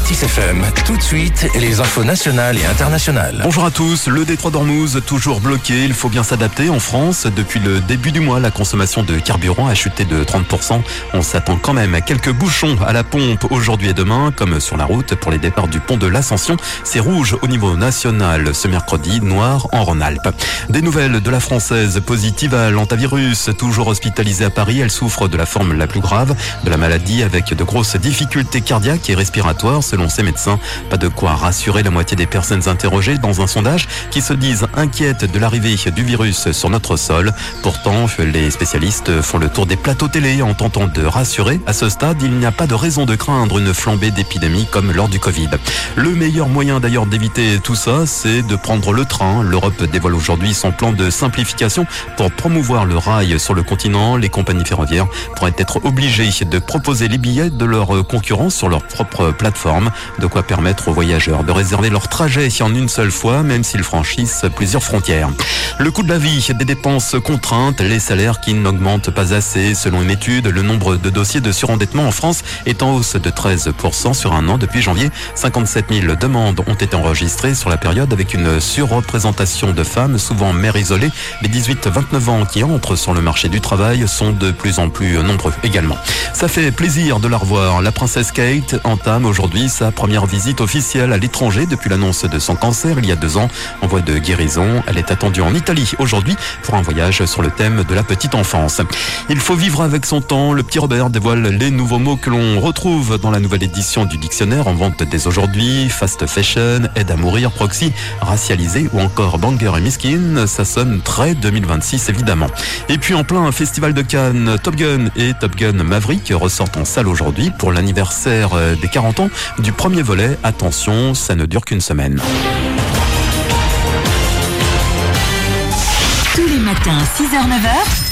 Actif FM, tout de suite, les infos nationales et internationales. Bonjour à tous, le détroit d'Ormuz toujours bloqué, il faut bien s'adapter. En France, depuis le début du mois, la consommation de carburant a chuté de 30%. On s'attend quand même à quelques bouchons à la pompe aujourd'hui et demain, comme sur la route pour les départs du pont de l'Ascension. C'est rouge au niveau national ce mercredi, noir en Rhône-Alpes. Des nouvelles de la Française positive à l'hantavirus, toujours hospitalisée à Paris. Elle souffre de la forme la plus grave de la maladie avec de grosses difficultés cardiaques et respiratoires selon ses médecins. Pas de quoi rassurer la moitié des personnes interrogées dans un sondage qui se disent inquiètes de l'arrivée du virus sur notre sol. Pourtant, les spécialistes font le tour des plateaux télé en tentant de rassurer. À ce stade, il n'y a pas de raison de craindre une flambée d'épidémie comme lors du Covid. Le meilleur moyen d'ailleurs d'éviter tout ça, c'est de prendre le train. L'Europe dévoile aujourd'hui son plan de simplification pour promouvoir le rail sur le continent. Les compagnies ferroviaires pourraient être obligées de proposer les billets de leurs concurrents sur leur propre plateforme, de quoi permettre aux voyageurs de réserver leur trajet en une seule fois, même s'ils franchissent plusieurs frontières. Le coût de la vie, des dépenses contraintes, les salaires qui n'augmentent pas assez. Selon une étude, le nombre de dossiers de surendettement en France est en hausse de 13% sur un an depuis janvier. 57 000 demandes ont été enregistrées sur la période avec une surreprésentation de femmes, souvent mères isolées. Les 18-29 ans qui entrent sur le marché du travail sont de plus en plus nombreux également. Ça fait plaisir de la revoir. La princesse Kate entame aujourd'hui sa première visite officielle à l'étranger depuis l'annonce de son cancer il y a 2 ans. En voie de guérison, elle est attendue en Italie aujourd'hui pour un voyage sur le thème de la petite enfance. Il faut vivre avec son temps. Le petit Robert dévoile les nouveaux mots que l'on retrouve dans la nouvelle édition du dictionnaire en vente dès aujourd'hui. Fast fashion, aide à mourir, proxy, racialisé ou encore banger et miskin. Ça sonne très 2026 évidemment. Et puis en plein festival de Cannes, Top Gun et Top Gun Maverick ressortent en salle aujourd'hui pour l'anniversaire des 40 ans du premier volet. Attention, ça ne dure qu'une semaine. Tous les matins, 6h-9h,